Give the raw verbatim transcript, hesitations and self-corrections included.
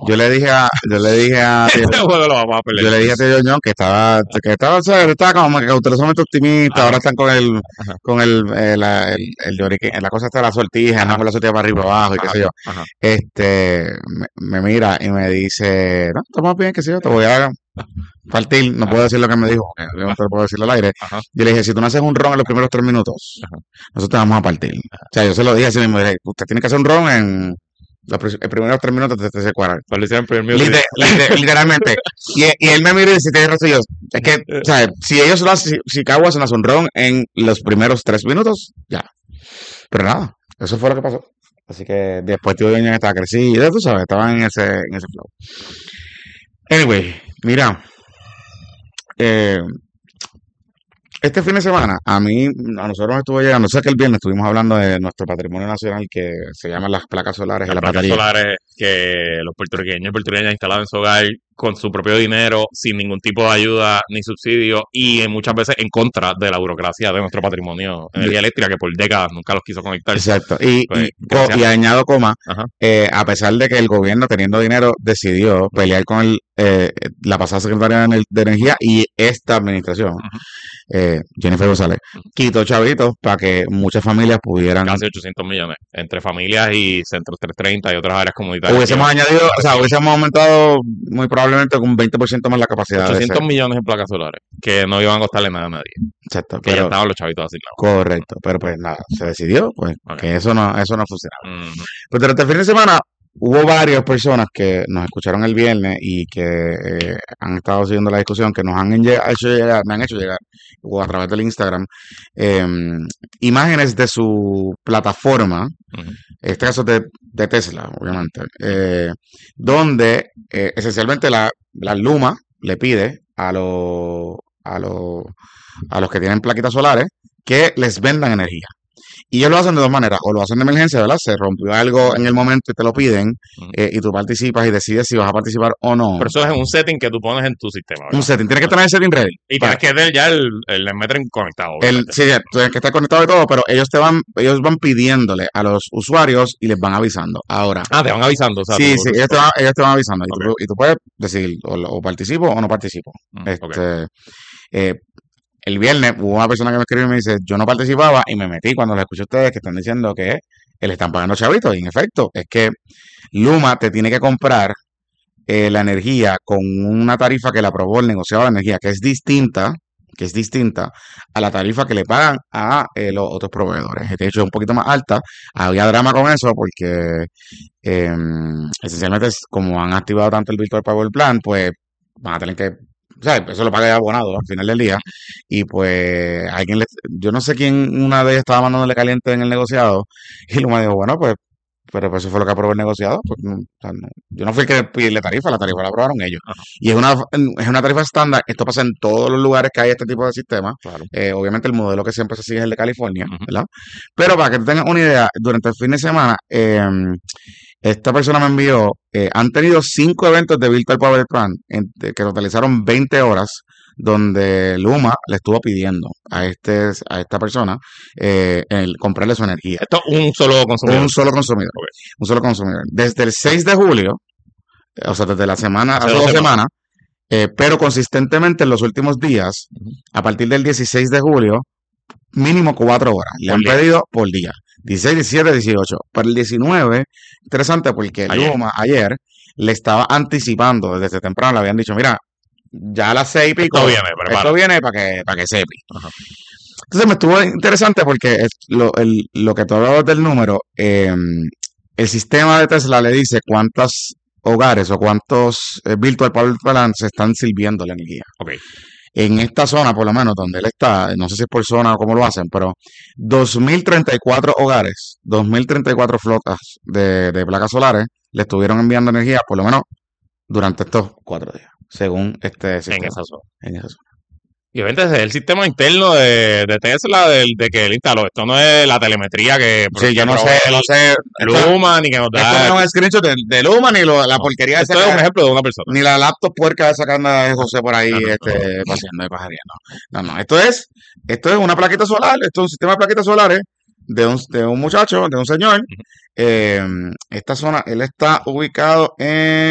Yo le dije a, yo le dije a, Ese juego lo vamos a perder. yo le dije a Tío Ñón que estaba, que estaba, o sea, estaba como que cautelosamente optimista. Ajá. Ahora están con el, Ajá. con el, eh, la, el, el llorique- la cosa está de la sortija, Ajá. no con la sortija para arriba y para abajo y qué Ajá. sé yo. Ajá. Este, me, me mira y me dice, no, estamos bien, qué sé yo, te voy a partir, no puedo decir lo que me dijo, porque obviamente no puedo decirlo al aire. Ajá. Yo le dije, si tú no haces un ron en los primeros tres minutos, Ajá. nosotros te vamos a partir. O sea, yo se lo dije así mismo, dije, usted tiene que hacer un ron en los pri- el primeros tres minutos de este cuadro. Pues lo hicieron en primer minuto. Liter- liter- literalmente. Y, y él me miró y dice, tienes razón. Yo, es que, o sea, si ellos lo hacen, si, si Caguas no hace un ron en los primeros tres minutos, ya. Pero nada, eso fue lo que pasó. Así que después Tío Doña estaba crecido, tú sabes, estaban en ese, en ese flow. Anyway, mira, eh, este fin de semana, a mí, a nosotros nos estuvo llegando, sé que el viernes estuvimos hablando de nuestro patrimonio nacional que se llaman las placas solares y Las las placas baterías. solares que los puertorriqueños y puertorriqueñas instalados en su hogar con su propio dinero, sin ningún tipo de ayuda ni subsidio, y eh, muchas veces en contra de la burocracia de nuestro patrimonio de energía eléctrica, que por décadas nunca los quiso conectar. Exacto. Y, Pues, y, co- gracias. y añado coma, Ajá. eh, a pesar de que el gobierno, teniendo dinero, decidió pelear con el, eh, la pasada secretaria de, Ener- de Energía y esta administración, Ujú. eh, Jennifer González, Ujú. quitó chavitos para que muchas familias pudieran. Casi ochocientos millones entre familias y centros trescientos treinta y otras áreas comunitarias. Hubiésemos añadido, o sea, hubiésemos aumentado muy probablemente con un veinte por ciento más la capacidad de ochocientos ese. millones en placas solares que no iban a costarle nada a nadie, Exacto, que ya pero estaban los chavitos asignados. correcto, pero pues nada, se decidió pues Ok. que eso no, eso no funcionaba. Ujú. Pues durante el fin de semana hubo varias personas que nos escucharon el viernes y que eh, han estado siguiendo la discusión, que nos han lle- hecho llegar, me han hecho llegar, o a través del Instagram, eh, imágenes de su plataforma, Ujú. en este caso de, de Tesla, obviamente, eh, donde eh, esencialmente la, la Luma le pide a los a los a los que tienen plaquitas solares que les vendan energía. Y ellos lo hacen de dos maneras, o lo hacen de emergencia, ¿verdad? Se rompió algo en el momento y te lo piden, Ujú. eh, y tú participas y decides si vas a participar o no. Pero eso es un setting que tú pones en tu sistema, ¿verdad? Un setting, tienes que tener el setting ready. Y Para- tienes que tener ya el, el metro conectado, el, obviamente. sí, ya, tienes que estar conectado y todo, pero ellos te van, ellos van pidiéndole a los usuarios y les van avisando. Ahora, Ah, te van avisando, o sea, sí, tú- sí, ellos te van, ellos te van avisando y, Ok. tú, y tú puedes decir o, o participo o no participo. Mm, Este, ok. eh, el viernes hubo una persona que me escribió y me dice, yo no participaba y me metí cuando les escuché a ustedes que están diciendo que le están pagando chavitos. Y en efecto, es que Luma te tiene que comprar eh, la energía con una tarifa que le aprobó el negociado de energía, que es distinta, que es distinta a la tarifa que le pagan a eh, los otros proveedores. De hecho, es un poquito más alta. Había drama con eso porque eh, esencialmente es como han activado tanto el Virtual Power Plan, pues van a tener que, o sea, eso lo paga el abonado al final del día. Y pues alguien le, yo no sé quién, una de ellas estaba mandándole caliente en el negociado y Luma dijo, bueno, pues, pero pues eso fue lo que aprobó el negociado. Pues, no, o sea, no, yo no fui el que pide la tarifa, la tarifa la aprobaron ellos. Ajá. Y es una, es una tarifa estándar. Esto pasa en todos los lugares que hay este tipo de sistemas. Claro. Eh, obviamente el modelo que siempre se sigue es el de California, Ujú. ¿verdad? Pero para que tú tengas una idea, durante el fin de semana, eh, esta persona me envió, eh, han tenido cinco eventos de Virtual Power Plant en- de- que totalizaron veinte horas, donde Luma le estuvo pidiendo a este a esta persona eh, el comprarle su energía. Esto es un solo consumidor. Un solo consumidor. Ok. Un solo consumidor. Desde el seis de julio, eh, o sea, desde la semana, Hace hace dos dos semanas. semanas, eh, pero consistentemente en los últimos días, Ujú. a partir del dieciséis de julio, mínimo cuatro horas. Le Por han día. pedido por día. dieciséis, diecisiete, dieciocho. Para el diecinueve, interesante porque Ayer. Luma ayer le estaba anticipando desde temprano, le habían dicho, mira, ya a las seis y pico, Esto viene, prepara. esto viene para que, para que sepi. Ajá. Entonces me estuvo interesante porque es lo, el- lo que tú hablabas del número, eh, el sistema de Tesla le dice cuántos hogares o cuántos eh, Virtual Power Plants se están sirviendo la energía. Ok. En esta zona, por lo menos, donde él está, no sé si es por zona o cómo lo hacen, pero dos mil treinta y cuatro hogares, dos mil treinta y cuatro flotas de, de placas solares le estuvieron enviando energía, por lo menos, durante estos cuatro días, según este En sistema. esa zona. En esa zona. Y obviamente es el sistema interno de, de Tesla del, de que él instaló. Esto no es la telemetría que Sí, yo no sé, no sé. Esto, Luma ni que nos esto da. no es un screenshot de, de Luma ni lo- la porquería de Esto es un ejemplo de una persona. ni la laptop puerca esa que anda de José por ahí No, no, no. este, paseando y pajareando. No, no, esto es, esto es una plaquita solar, esto es un sistema de plaquitas solares de un, de un muchacho, de un señor. Ujú. Eh, esta zona, él está ubicado en